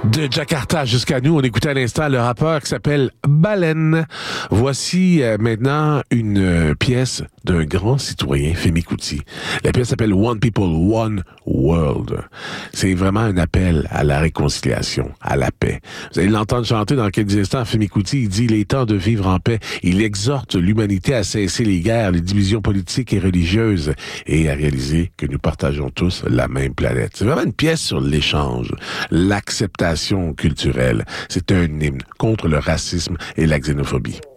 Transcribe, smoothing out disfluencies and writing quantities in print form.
De Jakarta jusqu'à nous, on écoutait à l'instant le rappeur qui s'appelle Baleine. Voici maintenant une pièce d'un grand citoyen, Femi Kuti. La pièce s'appelle One People, One World. C'est vraiment un appel à la réconciliation, à la paix. Vous allez l'entendre chanter dans quelques instants. Femi Kuti, il dit « Il est temps de vivre en paix ». Il exhorte l'humanité à cesser les guerres, les divisions politiques et religieuses et à réaliser que nous partageons tous la même planète. C'est vraiment une pièce sur l'échange, l'acceptation culturelle. C'est un hymne contre le racisme et la xénophobie.